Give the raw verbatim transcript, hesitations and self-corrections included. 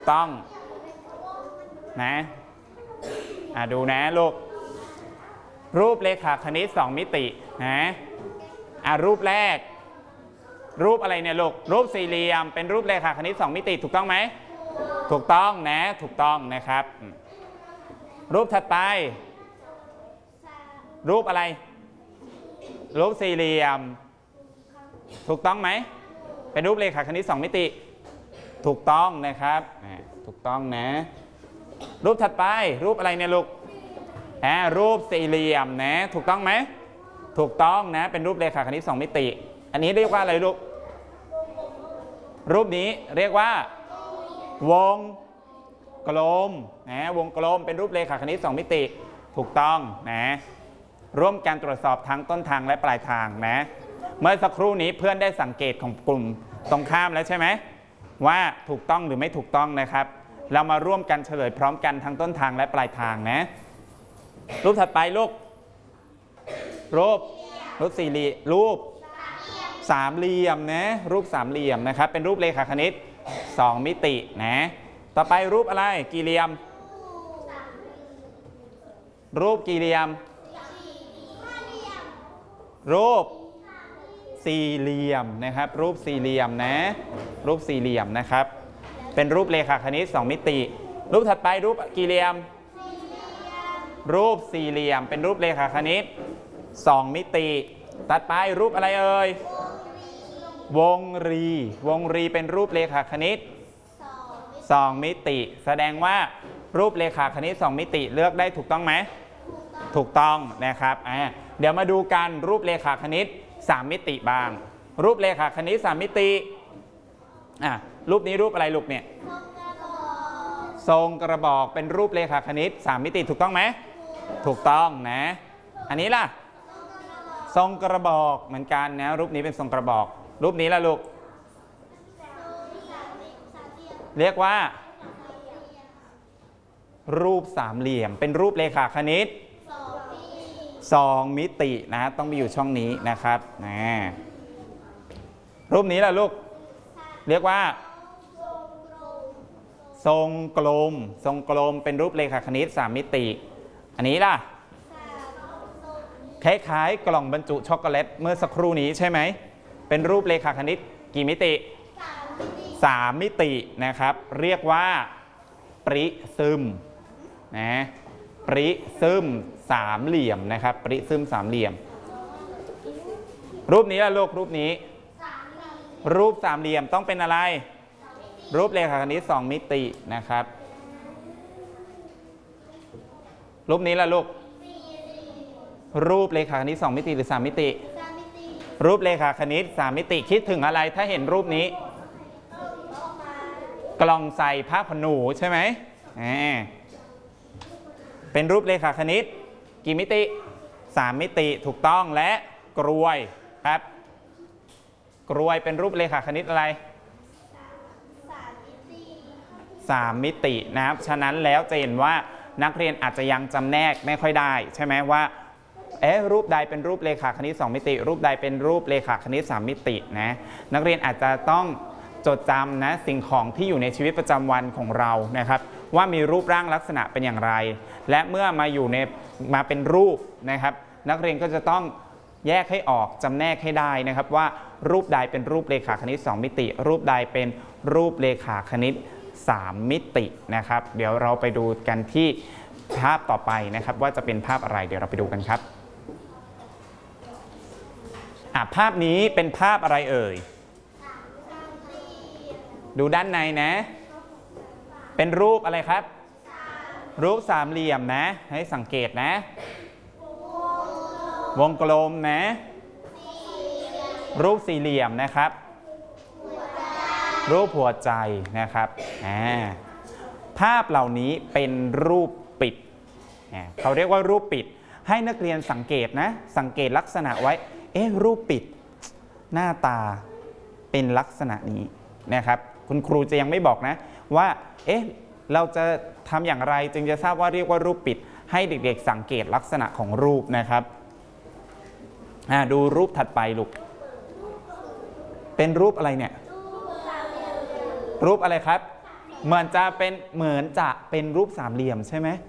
ต้องนะอ่ะดูนะลูกรูปเลขาคณิตสองมิตินะอ่ะรูปแรกรูปอะไรเนี่ยลูกรูปสี่เหลี่ยมเป็นรูปเลขาคณิตสองมิติถูกต้องไหมถูกต้องนะถูกต้องนะครับรูปถัดไปรูปอะไรรูปสี่เหลี่ยมถูกต้องไหมเป็นรูปเลขาคณิตสองมิติถูกต้องนะครับถูกต้องนะรูปถัดไปรูปอะไรเนี่ยลูกอ่ารูปสี่เหลี่ยมนะถูกต้องไหมถูกต้องนะเป็นรูปเลขาคณิตสองมิติอันนี้เรียกว่าอะไรลูกรูปนี้เรียกว่าวงกลมนะวงกลมเป็นรูปเลขาคณิตสองมิติถูกต้องนะร่วมกันตรวจสอบทั้งต้นทางและปลายทางนะเมื่อสักครู่นี้เพื่อนได้สังเกตของกลุ่มตรงข้ามแล้วใช่ไหมว่าถูกต้องหรือไม่ถูกต้องนะครับเรามาร่วมกันเฉลยพร้อมกันทั้งต้นทางและปลายทางนะรูปถัดไปลูกรูปรูปสี่เหลี่ยมรูปสามเหลี่ยมนะรูปสามเหลี่ยมนะครับเป็นรูปเลขาคณิตสองมิตินะต่อไปรูปอะไรกี่เหลี่ยมรูปกี่เหลี่ยมรูปสี่เหลี่ยมนะครับรูปสี่เหลี่ยมนะรูปสี่เหลี่ยมนะครับเป็นรูปเลขาคณิตสองมิติรูปถัดไปรูปกี่เหลี่ยมรูปสี่เหลี่ยมเป็นรูปเลขาคณิตสองมิติตัดไปรูปอะไรเอ่ยวงรีวงรีเป็นรูปเลขาคณิตสองมิติแสดงว่ารูปเลขาคณิตสองมิติเลือกได้ถูกต้องไหมถูกต้องนะครับอ่าเดี๋ยวมาดูกันรูปเลขาคณิตสามมิติบ้างรูปเลขาคณิตสามมิติอ่ะรูปนี้รูปอะไรลูกเนี่ยทรงกระบอกเป็นรูปเลขาคณิตสามมิติถูกต้องไหมถูกต้องนะอันนี้ล่ะทรงกระบอกเหมือนกันนะรูปนี้เป็นทรงกระบอกรูปนี้ล่ะลูกเรียกว่ารูปสามเหลี่ยมเป็นรูปเลขาคณิตสองมิตินะต้องมีอยู่ช่องนี้นะครับนะรูปนี้ล่ะลูกเรียกว่าทรงกลมทรงกลมเป็นรูปเลขาคณิตสามมิติอันนี้ล่ะคล้ายๆกล่องบรรจุช็อกโกแลตเมื่อสักครู่นี้ใช่ไหมเป็นรูปเลขาคณิตกี่มิติสามมิตินะครับเรียกว่าปริซึมนะปริซึมสามเหลี่ยมนะครับปริซึมสามเหลี่ยมรูปนี้ล่ะลูกรูปนี้รูปสามเหลี่ยมต้องเป็นอะไรรูปเลขาคณิตสองมิตินะครับรูปนี้ล่ะลูกรูปเลขาคณิตสองมิติหรือสามมิติรูปเลขาคณิตสามมิติคิดถึงอะไรถ้าเห็นรูปนี้กล่องใส่ผ้าขนหนูใช่ไหมเป็นรูปเลขาคณิตกี่มิติสามมิติถูกต้องและกรวยครับกรวยเป็นรูปเลขาคณิตอะไรสามมิตินะครับฉะนั้นแล้วจะเห็นว่านักเรียนอาจจะยังจำแนกไม่ค่อยได้ใช่ไหมว่าเอ๊ะรูปใดเป็นรูปเลขาคณิตสองมิติรูปใดเป็นรูปเลขาคณิตสามมิตินะนักเรียนอาจจะต้องจดจำนะสิ่งของที่อยู่ในชีวิตประจำวันของเรานะครับว่ามีรูปร่างลักษณะเป็นอย่างไรและเมื่อมาอยู่ในมาเป็นรูปนะครับนักเรียนก็จะต้องแยกให้ออกจำแนกให้ได้นะครับว่ารูปใดเป็นรูปเลขาคณิตสองมิติรูปใดเป็นรูปเลขาคณิตสามมิตินะครับเดี๋ยวเราไปดูกันที่ภาพต่อไปนะครับว่าจะเป็นภาพอะไรเดี๋ยวเราไปดูกันครับอ่ะภาพนี้เป็นภาพอะไรเอ่ยดูด้านในนะเป็นรูปอะไรครับรูปสามเหลี่ยมนะให้สังเกตนะวงกลมนะรูปสี่เหลี่ยมนะครับรูปหัวใจนะครับภาพเหล่านี้เป็นรูปปิดเขาเรียกว่ารูปปิดให้นักเรียนสังเกตนะสังเกตลักษณะไว้เอ๊ะรูปปิดหน้าตาเป็นลักษณะนี้นะครับคุณครูจะยังไม่บอกนะว่าเอ๊ะเราจะทำอย่างไรจึงจะทราบว่าเรียกว่ารูปปิดให้เด็กๆสังเกตลักษณะของรูปนะครับดูรูปถัดไปลูกเป็นรูปอะไรเนี่ยรูปอะไรครับ สเหมือนจะเป็นเหมือนจะเป็นรูปสามเหลี่ยมใช่ไหม